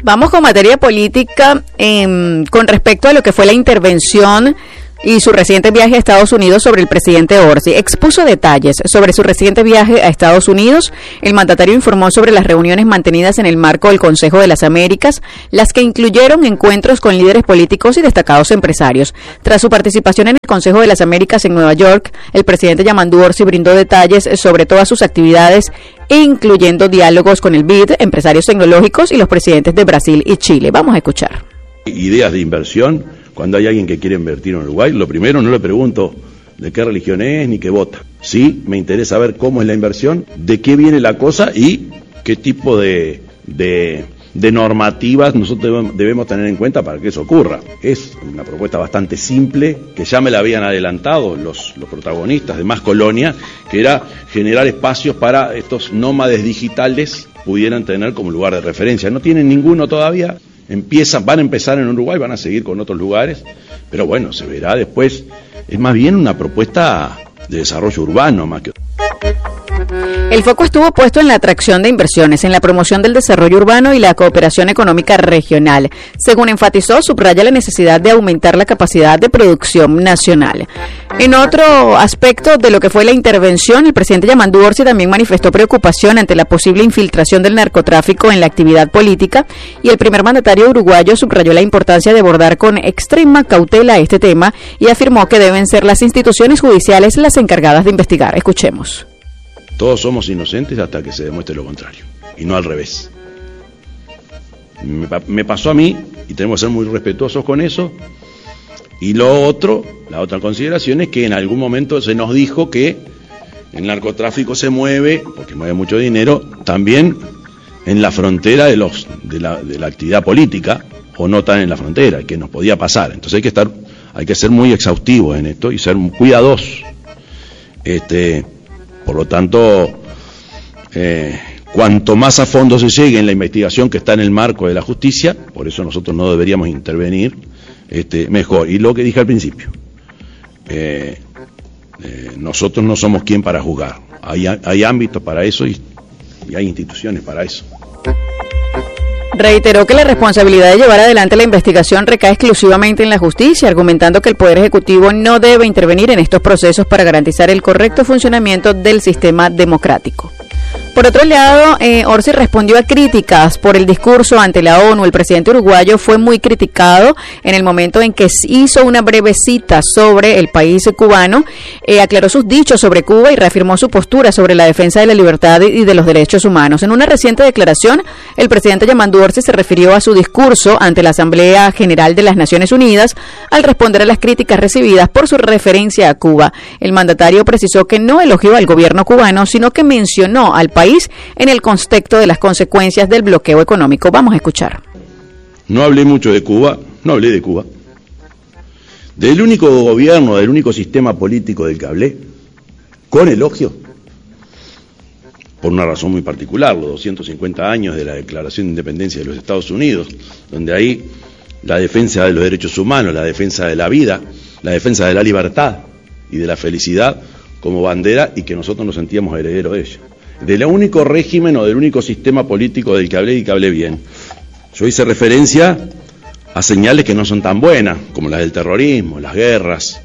Vamos con materia política con respecto a lo que fue la intervención y su reciente viaje a Estados Unidos sobre el presidente Orsi. Expuso detalles sobre su reciente viaje a Estados Unidos. El mandatario informó sobre las reuniones mantenidas en el marco del Consejo de las Américas, las que incluyeron encuentros con líderes políticos y destacados empresarios. Tras su participación en el Consejo de las Américas en Nueva York, el presidente Yamandu Orsi brindó detalles sobre todas sus actividades, incluyendo diálogos con el BID, empresarios tecnológicos y los presidentes de Brasil y Chile. Vamos a escuchar. Ideas de inversión. Cuando hay alguien que quiere invertir en Uruguay, lo primero no le pregunto de qué religión es ni qué vota. Sí, me interesa ver cómo es la inversión, de qué viene la cosa y qué tipo de normativas nosotros debemos tener en cuenta para que eso ocurra. Es una propuesta bastante simple, que ya me la habían adelantado los protagonistas de Más Colonia, que era generar espacios para estos nómades digitales pudieran tener como lugar de referencia. No tienen ninguno todavía. Van a empezar en Uruguay, van a seguir con otros lugares, pero bueno, se verá después. Es más bien una propuesta de desarrollo urbano más que... El foco estuvo puesto en la atracción de inversiones, en la promoción del desarrollo urbano y la cooperación económica regional. Según enfatizó, subraya la necesidad de aumentar la capacidad de producción nacional. En otro aspecto de lo que fue la intervención, el presidente Yamandu Orsi también manifestó preocupación ante la posible infiltración del narcotráfico en la actividad política, y el primer mandatario uruguayo subrayó la importancia de abordar con extrema cautela este tema y afirmó que deben ser las instituciones judiciales las encargadas de investigar. Escuchemos. Todos somos inocentes hasta que se demuestre lo contrario, y no al revés. Me pasó a mí, y tenemos que ser muy respetuosos con eso. Y la otra consideración es que en algún momento se nos dijo que el narcotráfico se mueve, porque mueve mucho dinero, también en la frontera de la actividad política, o no tan en la frontera, que nos podía pasar. Entonces hay que ser muy exhaustivos en esto y ser cuidadosos. Por lo tanto, cuanto más a fondo se llegue en la investigación que está en el marco de la justicia, por eso nosotros no deberíamos intervenir, mejor. Y lo que dije al principio, nosotros no somos quien para juzgar. Hay ámbitos para eso y hay instituciones para eso. Reiteró que la responsabilidad de llevar adelante la investigación recae exclusivamente en la justicia, argumentando que el Poder Ejecutivo no debe intervenir en estos procesos para garantizar el correcto funcionamiento del sistema democrático. Por otro lado, Orsi respondió a críticas por el discurso ante la ONU. El presidente uruguayo fue muy criticado en el momento en que hizo una breve cita sobre el país cubano, aclaró sus dichos sobre Cuba y reafirmó su postura sobre la defensa de la libertad y de los derechos humanos. En una reciente declaración, el presidente Yamandu Orsi se refirió a su discurso ante la Asamblea General de las Naciones Unidas al responder a las críticas recibidas por su referencia a Cuba. El mandatario precisó que no elogió al gobierno cubano, sino que mencionó al país en el contexto de las consecuencias del bloqueo económico. Vamos a escuchar. No hablé mucho de Cuba, no hablé de Cuba. Del único gobierno, del único sistema político del que hablé, con elogio, por una razón muy particular, los 250 años de la Declaración de Independencia de los Estados Unidos, donde ahí la defensa de los derechos humanos, la defensa de la vida, la defensa de la libertad y de la felicidad como bandera, y que nosotros nos sentíamos herederos de ella. Del único régimen o del único sistema político del que hablé y que hablé bien. Yo hice referencia a señales que no son tan buenas, como las del terrorismo, las guerras,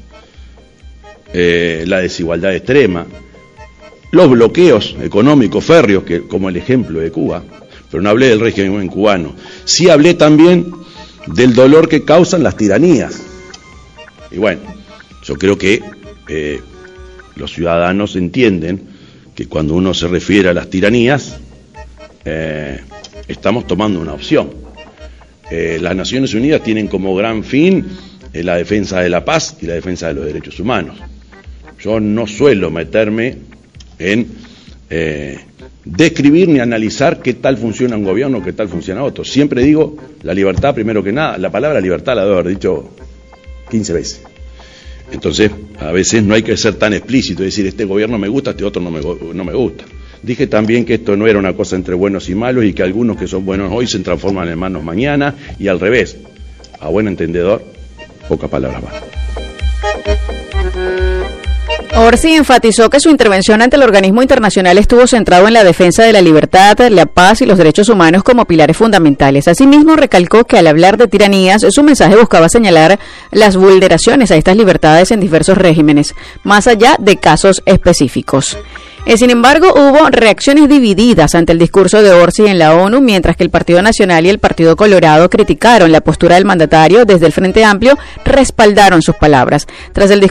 la desigualdad extrema, los bloqueos económicos férreos, como el ejemplo de Cuba, pero no hablé del régimen cubano. Sí hablé también del dolor que causan las tiranías. Y bueno, yo creo que los ciudadanos entienden que cuando uno se refiere a las tiranías, estamos tomando una opción. Las Naciones Unidas tienen como gran fin la defensa de la paz y la defensa de los derechos humanos. Yo no suelo meterme en describir ni analizar qué tal funciona un gobierno, qué tal funciona otro. Siempre digo la libertad primero que nada. La palabra libertad la debo haber dicho 15 veces. Entonces, a veces no hay que ser tan explícito y decir este gobierno me gusta, este otro no me gusta. Dije también que esto no era una cosa entre buenos y malos y que algunos que son buenos hoy se transforman en malos mañana y al revés. A buen entendedor, pocas palabras más. Orsi enfatizó que su intervención ante el organismo internacional estuvo centrado en la defensa de la libertad, la paz y los derechos humanos como pilares fundamentales. Asimismo, recalcó que al hablar de tiranías, su mensaje buscaba señalar las vulneraciones a estas libertades en diversos regímenes, más allá de casos específicos. Sin embargo, hubo reacciones divididas ante el discurso de Orsi en la ONU, mientras que el Partido Nacional y el Partido Colorado criticaron la postura del mandatario. Desde el Frente Amplio respaldaron sus palabras. Tras el